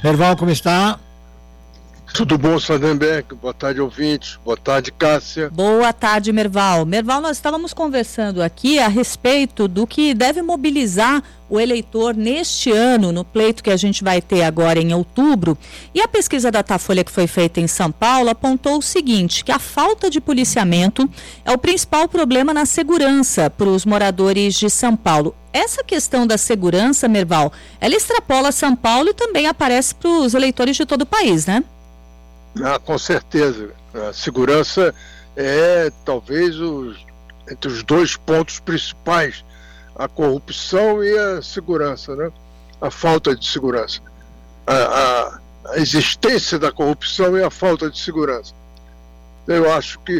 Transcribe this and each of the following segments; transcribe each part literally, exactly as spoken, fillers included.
Merval, como está? Tudo bom, Sardenberg? Boa tarde, ouvintes. Boa tarde, Cássia. Boa tarde, Merval. Merval, nós estávamos conversando aqui a respeito do que deve mobilizar o eleitor neste ano, no pleito que a gente vai ter agora em outubro. E a pesquisa da Datafolha que foi feita em São Paulo apontou o seguinte, que a falta de policiamento é o principal problema na segurança para os moradores de São Paulo. Essa questão da segurança, Merval, ela extrapola São Paulo e também aparece para os eleitores de todo o país, né? Ah, com certeza. A segurança é talvez os, entre os dois pontos principais, a corrupção e a segurança, né? A falta de segurança. A, a, a existência da corrupção e a falta de segurança. Eu acho que,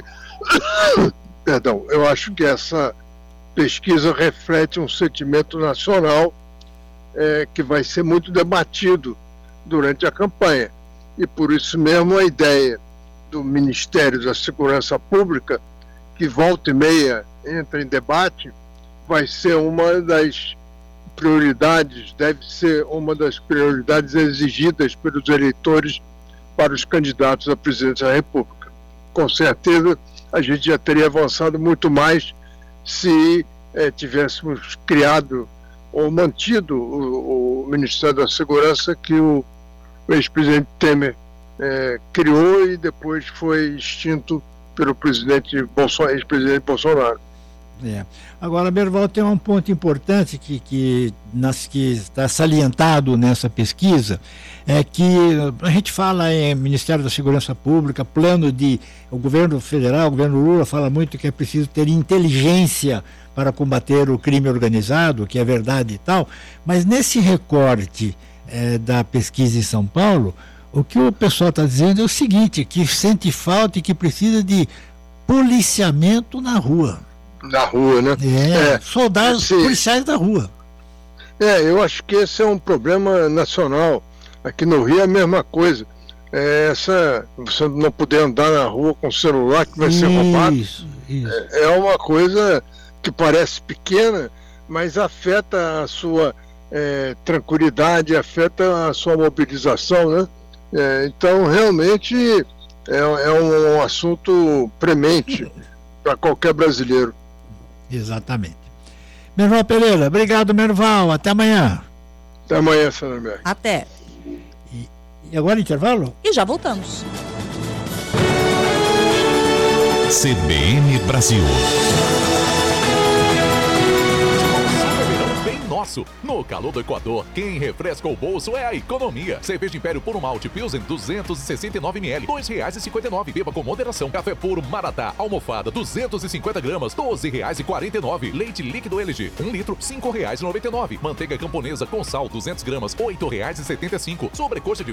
perdão, eu acho que essa pesquisa reflete um sentimento nacional é, que vai ser muito debatido durante a campanha. E por isso mesmo a ideia do Ministério da Segurança Pública, que volta e meia entra em debate, vai ser uma das prioridades, deve ser uma das prioridades exigidas pelos eleitores para os candidatos à presidência da República. Com certeza a gente já teria avançado muito mais se eh, tivéssemos criado ou mantido o, o Ministério da Segurança que o o ex-presidente Temer eh, criou e depois foi extinto pelo presidente Bolsonaro, ex-presidente Bolsonaro. É. Agora, Merval, tem um ponto importante que, que, nas, que está salientado nessa pesquisa, é que a gente fala em Ministério da Segurança Pública, plano de... O governo federal, o governo Lula fala muito que é preciso ter inteligência para combater o crime organizado, que é verdade e tal, mas nesse recorte É, da pesquisa em São Paulo, o que o pessoal está dizendo é o seguinte, que sente falta e que precisa de policiamento na rua. Na rua, né? É, é soldados esse, policiais da rua. É, eu acho que esse é um problema nacional. Aqui no Rio é a mesma coisa. É essa, você não poder andar na rua com celular que vai isso, ser roubado. Isso. É, é uma coisa que parece pequena, mas afeta a sua É, tranquilidade, afeta a sua mobilização, né? É, então, realmente, é, é um, um assunto premente para qualquer brasileiro. Exatamente. Merval Pereira, obrigado, Merval. Até amanhã. Até amanhã, Sardenberg. Até. E, e agora intervalo? E já voltamos. C B N Brasil. Nosso. No calor do Equador, quem refresca o bolso é a economia. Cerveja Império Puro Malte Pilsen duzentos e sessenta e nove mililitros, dois reais e cinquenta e nove. Beba com moderação. Café Puro Maratá, almofada, duzentos e cinquenta gramas, doze reais e quarenta e nove. Leite líquido L G, um litro, cinco reais e noventa e nove. Manteiga camponesa com sal, duzentas gramas, oito reais e setenta e cinco. Sobrecoxa de